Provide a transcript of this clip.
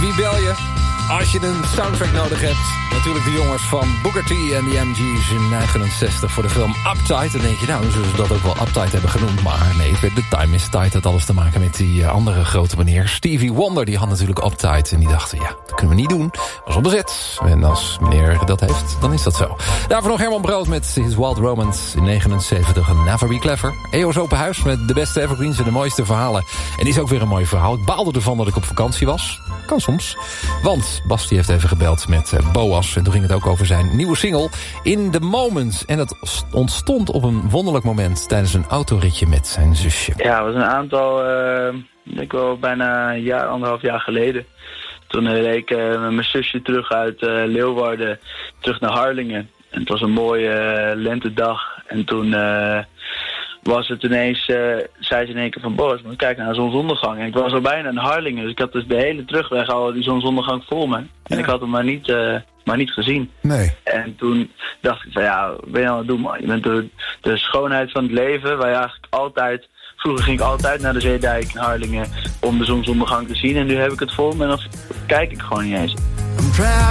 wie bel je als je een soundtrack nodig hebt? Natuurlijk de jongens van Booker T en de MG's in 69 voor de film Uptight. Dan denk je, nou, zullen ze dat ook wel Uptight hebben genoemd. Maar nee, The Time is Tight had alles te maken met die andere grote meneer. Stevie Wonder, die had natuurlijk Uptight. En die dachten, ja, dat kunnen we niet doen. Was al bezet. En als meneer dat heeft, dan is dat zo. Daarvoor nog Herman Brood met His Wild Romance in 79. En Never Be Clever. EO's Open Huis met de beste evergreens en de mooiste verhalen. En die is ook weer een mooi verhaal. Ik baalde ervan dat ik op vakantie was. Kan soms. Want Basti heeft even gebeld met Boas. En toen ging het ook over zijn nieuwe single In The Moment. En dat ontstond op een wonderlijk moment tijdens een autoritje met zijn zusje. Ja, het was een aantal, ik denk wel bijna een jaar, 1,5 jaar geleden. Toen reed ik met mijn zusje terug uit Leeuwarden terug naar Harlingen. En het was een mooie lentedag. En toen was het ineens, zei ze in één keer van Boas, moet kijken naar zonsondergang. En ik was al bijna in Harlingen, dus ik had dus de hele terugweg al die zonsondergang voor me. En ik had hem maar niet gezien. Nee. En toen dacht ik van ja, wat ben je aan het doen, man? Je bent de schoonheid van het leven, waar je eigenlijk altijd... Vroeger ging ik altijd naar de Zeedijk in Harlingen om de zonsondergang te zien. En nu heb ik het voor me en dan kijk ik gewoon niet eens.